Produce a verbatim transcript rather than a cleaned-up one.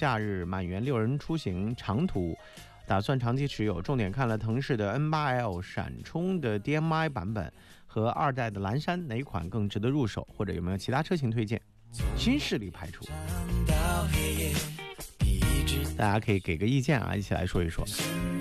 假日满员六人出行长途，打算长期持有，重点看了腾势的 N 八 L 闪充的 D M I 版本和二代的蓝山，哪款更值得入手？或者有没有其他车型推荐？新势力排除，大家可以给个意见啊，一起来说一说。